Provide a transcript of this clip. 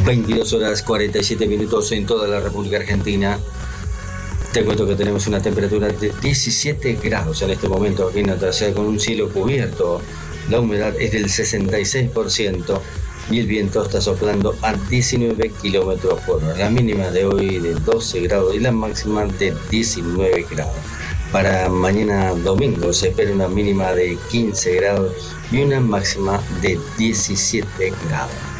22 horas 47 minutos en toda la República Argentina. Te cuento que tenemos una temperatura de 17 grados en este momento aquí en la ciudad con un cielo cubierto. La humedad es del 66% y el viento está soplando a 19 kilómetros por hora. La mínima de hoy de 12 grados y la máxima de 19 grados. Para mañana domingo se espera una mínima de 15 grados y una máxima de 17 grados.